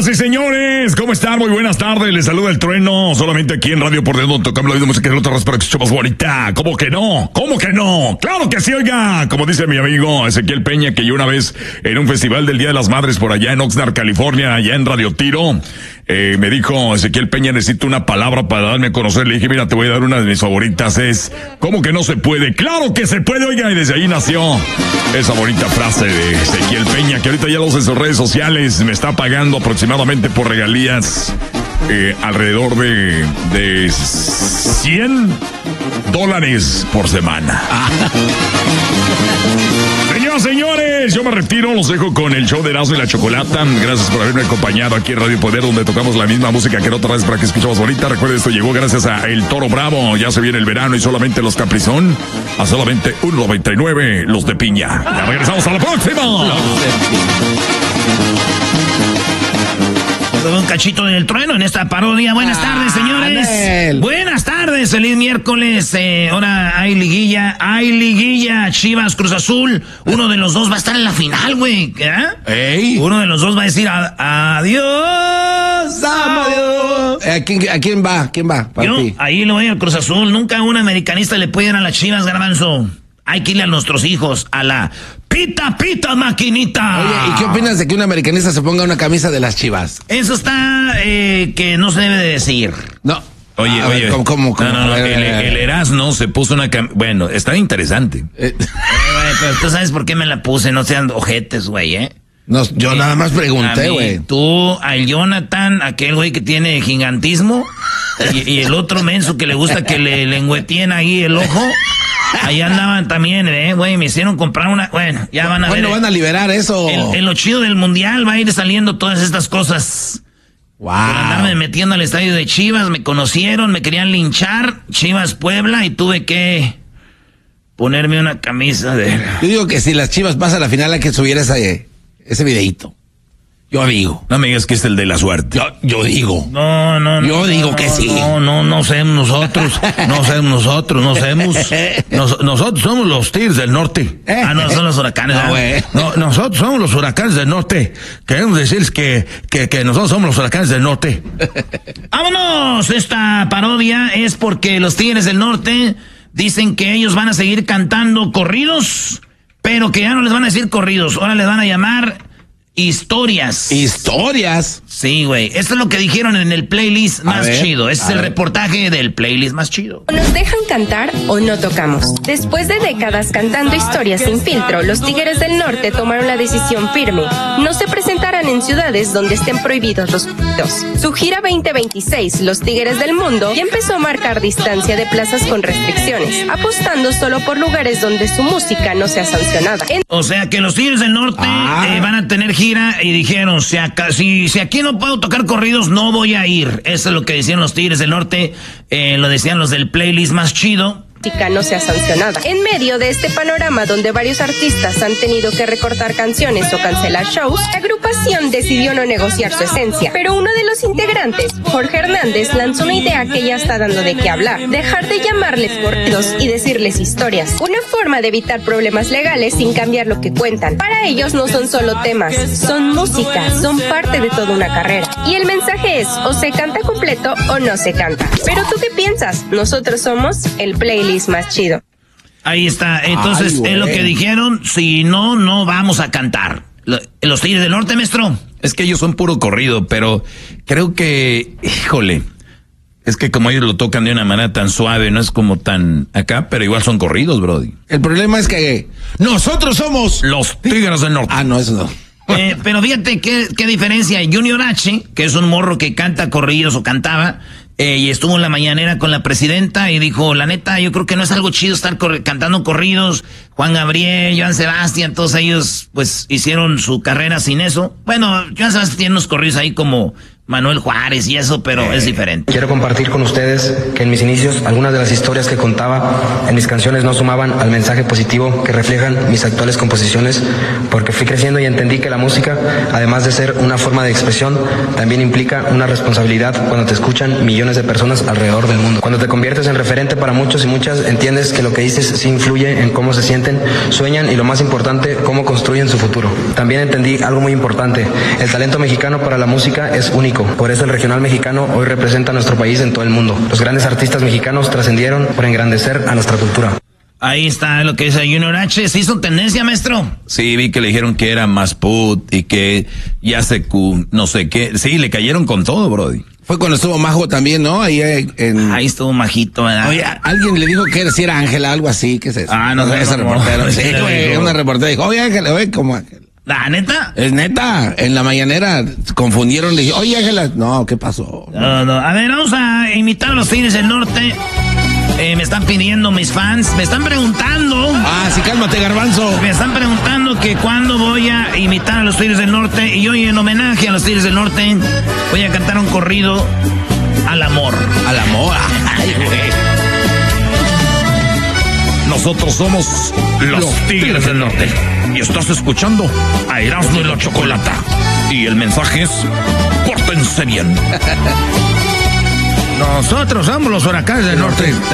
Señoras y señores, ¿cómo están? Muy buenas tardes, les saluda el Trueno, solamente aquí en Radio Por Dentro tocamos la vida música de otras para que escuche más bonita. ¿Cómo que no? ¿Cómo que no? ¡Claro que sí, oiga! Como dice mi amigo Ezequiel Peña, que yo una vez en un festival del Día de las Madres por allá en Oxnard, California, allá en Radio Tiro, me dijo Ezequiel Peña, necesito una palabra para darme a conocer. Le dije, mira, te voy a dar una de mis favoritas, es ¿cómo que no se puede? ¡Claro que se puede, oiga! Y desde ahí nació esa bonita frase de Ezequiel Peña, que ahorita ya los en sus redes sociales me está pagando aproximadamente por regalías alrededor de $100 por semana. Señoras, señores, yo me retiro, los dejo con el show de Erasmo y la Chocolata. Gracias por haberme acompañado aquí en Radio Poder, donde tocamos la misma música que otra vez para que escuchemos bonita. Recuerden, esto llegó gracias a El Toro Bravo. Ya se viene el verano y solamente los Caprizón a solamente $1.99 los de piña. Ya regresamos a la próxima. Un cachito del Trueno en esta parodia. Buenas tardes, señores. Anel. Buenas tardes, feliz miércoles. Ahora hay liguilla, Chivas, Cruz Azul. Uno de los dos va a estar en la final, güey. Ey. Uno de los dos va a decir adiós. Adiós. ¿A quién va? ¿Quién va? Yo ahí lo voy al Cruz Azul. Nunca un americanista le puede ir a las Chivas, Garbanzo. Hay que irle a nuestros hijos a la pita maquinita. Oye, ¿y qué opinas de que un americanista se ponga una camisa de las Chivas? Eso está que no se debe de decir. No. Oye, oye. ¿Cómo? No, el Erasmo se puso una camisa. Bueno, está interesante. Pero tú sabes por qué me la puse, no sean ojetes, güey, No, yo nada más pregunté, güey. Tú, al Jonathan, aquel güey que tiene gigantismo, y el otro menso que le gusta que le lengüeteen ahí el ojo. Ahí andaban también, güey, me hicieron comprar una. Bueno, ya van a ver. ¿Cuándo van a liberar eso? En lo chido del mundial va a ir saliendo todas estas cosas. Wow. Por andarme metiendo al estadio de Chivas, me conocieron, me querían linchar, Chivas Puebla, y tuve que ponerme una camisa de. Yo digo que si las Chivas pasan a la final hay que subir ese videíto. Yo digo. No me digas que es el de la suerte. Yo digo. No. Yo digo que sí. No sabemos nosotros. Nosotros somos los Tigres del Norte. No, son los Huracanes. No, nosotros somos los Huracanes del Norte. Queremos decir que nosotros somos los Huracanes del Norte. ¡Vámonos! Esta parodia es porque los Tigres del Norte dicen que ellos van a seguir cantando corridos, pero que ya no les van a decir corridos. Ahora les van a llamar historias. ¿Historias? Sí, güey. Esto es lo que dijeron en el playlist más chido. Este es el reportaje del playlist más chido. ¿Nos dejan cantar o no tocamos? Después de décadas cantando historias sin filtro, los Tigres del Norte tomaron la decisión firme. No se presentarán en ciudades donde estén prohibidos los p***os. Su gira 2026, Los Tigres del Mundo, ya empezó a marcar distancia de plazas con restricciones, apostando solo por lugares donde su música no sea sancionada. O sea que los Tigres del Norte van a tener gira y dijeron, si aquí no puedo tocar corridos, no voy a ir. Eso es lo que decían los Tigres del Norte, lo decían los del playlist más chido. No sea sancionada. En medio de este panorama donde varios artistas han tenido que recortar canciones o cancelar shows, la agrupación decidió no negociar su esencia. Pero uno de los integrantes, Jorge Hernández, lanzó una idea que ya está dando de qué hablar: dejar de llamarles corridos y decirles historias. Una forma de evitar problemas legales sin cambiar lo que cuentan. Para ellos no son solo temas, son música, son parte de toda una carrera. Y el mensaje es, o se canta completo o no se canta. Pero ¿tú qué piensas? Nosotros somos el playlist más chido. Ahí está. Entonces, es lo que dijeron. Si no vamos a cantar. Los Tigres del Norte, maestro. Es que ellos son puro corrido, pero creo que, híjole, es que como ellos lo tocan de una manera tan suave, no es como tan acá, pero igual son corridos, brody. El problema es que nosotros somos los Tigres del Norte. No, eso no. Pero fíjate qué diferencia. Junior H, que es un morro que canta corridos o cantaba, y estuvo en la mañanera con la presidenta y dijo, la neta, yo creo que no es algo chido estar cantando corridos. Juan Gabriel, Joan Sebastián, todos ellos pues hicieron su carrera sin eso. Bueno, Joan Sebastián tiene unos corridos ahí como Manuel Juárez y eso, pero es diferente. Quiero compartir con ustedes que en mis inicios algunas de las historias que contaba en mis canciones no sumaban al mensaje positivo que reflejan mis actuales composiciones, porque fui creciendo y entendí que la música, además de ser una forma de expresión, también implica una responsabilidad cuando te escuchan millones de personas alrededor del mundo. Cuando te conviertes en referente para muchos y muchas, entiendes que lo que dices sí influye en cómo se sienten, sueñan y, lo más importante, cómo construyen su futuro. También entendí algo muy importante: el talento mexicano para la música es único. Por eso el regional mexicano hoy representa a nuestro país en todo el mundo. Los grandes artistas mexicanos trascendieron por engrandecer a nuestra cultura. Ahí está lo que dice Junior H. ¿Se hizo tendencia, maestro? Sí, vi que le dijeron que era más put y que ya se no sé qué. Sí, le cayeron con todo, brody. Fue cuando estuvo Majo también, ¿no? Ahí estuvo Majito, ¿verdad? Oye, alguien le dijo que si era Ángela, algo así. ¿Qué es eso? No sé. Esa reportera. Sí, güey, una reportera dijo, oye, Ángela, oye, ¿cómo Ángela? ¿La neta? Es neta, en la mañanera confundieron, le dije, oye, Ángela, no, ¿qué pasó? No. A ver, vamos a imitar a los Tigres del Norte. Me están pidiendo mis fans, me están preguntando. Sí, cálmate, Garbanzo. Me están preguntando que cuándo voy a imitar a los Tigres del Norte. Y hoy, en homenaje a los Tigres del Norte, voy a cantar un corrido al amor. Al amor. Ay, güey. Nosotros somos los Tigres del Norte. Y estás escuchando a Erasmo y la Chocolata. Y el mensaje es: pórtense bien. Nosotros somos los Huracanes del Norte.